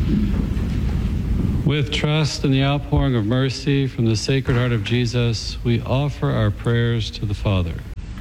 With trust in the outpouring of mercy from the Sacred Heart of Jesus, we offer our prayers to the Father.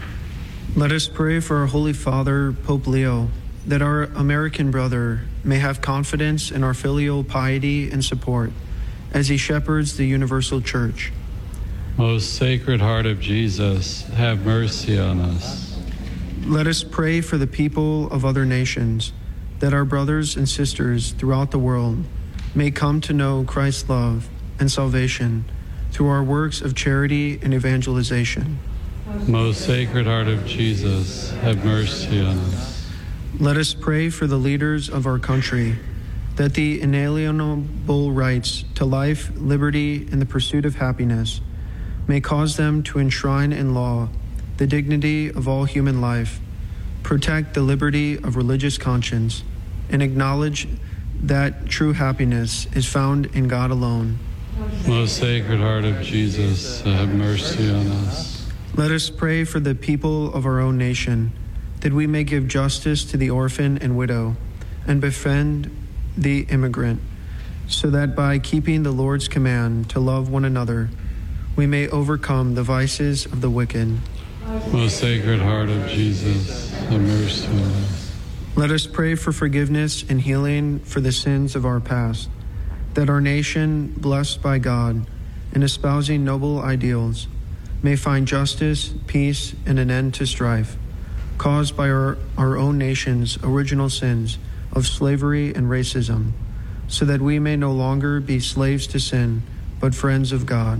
Let us pray for our Holy Father, Pope Leo, that our American brother may have confidence in our filial piety and support as he shepherds the universal church. Most Sacred Heart of Jesus, have mercy on us. Let us pray for the people of other nations, that our brothers and sisters throughout the world may come to know Christ's love and salvation through our works of charity and evangelization. Most Sacred Heart of Jesus, have mercy on us. Let us pray for the leaders of our country, that the inalienable rights to life, liberty, and the pursuit of happiness may cause them to enshrine in law the dignity of all human life, protect the liberty of religious conscience, and acknowledge that true happiness is found in God alone. Most Sacred Heart of Jesus, have mercy on us. Let us pray for the people of our own nation, that we may give justice to the orphan and widow, and befriend the immigrant, so that by keeping the Lord's command to love one another, we may overcome the vices of the wicked. Most Sacred Heart of Jesus, have mercy on us. Let us pray for forgiveness and healing for the sins of our past, that our nation, blessed by God and espousing noble ideals, may find justice, peace, and an end to strife, caused by our own nation's original sins of slavery and racism, so that we may no longer be slaves to sin, but friends of God.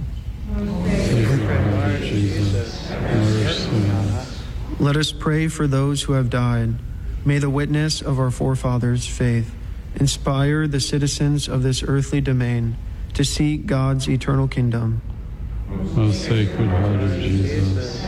Sacred Heart of Jesus, have mercy on us. Let us pray for those who have died. May the witness of our forefathers' faith inspire the citizens of this earthly domain to seek God's eternal kingdom. Most Sacred Heart of Jesus.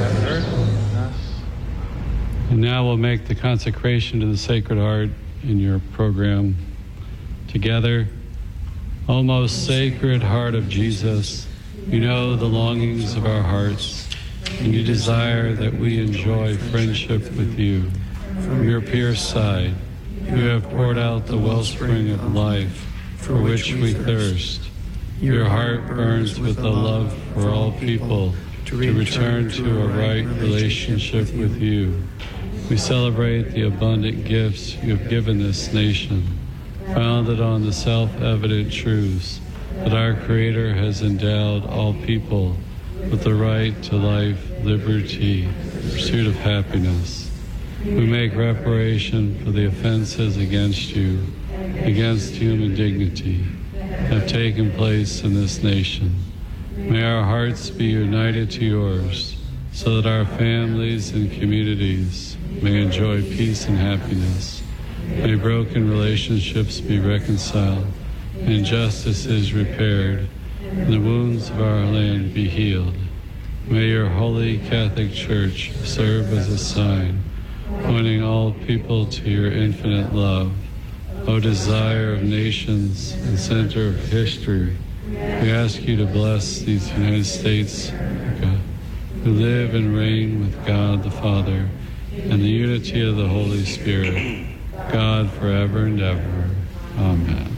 And now we'll make the consecration to the Sacred Heart in your program together. O most Sacred Heart of Jesus, you know the longings of our hearts, and you desire that we enjoy friendship with you. From your pierced side, you have poured out the wellspring of life for which we thirst. Your heart burns with the love for all people to return to a right relationship with you. We celebrate the abundant gifts you have given this nation, founded on the self-evident truths that our Creator has endowed all people with the right to life, liberty, pursuit of happiness. We make reparation for the offenses against you, against human dignity, have taken place in this nation. May our hearts be united to yours, so that our families and communities may enjoy peace and happiness. May broken relationships be reconciled, and injustices repaired, and the wounds of our land be healed. May your holy Catholic Church serve as a sign, pointing all people to your infinite love. O desire of nations and center of history, we ask you to bless these United States, America, who live and reign with God the Father and the unity of the Holy Spirit, God forever and ever. Amen.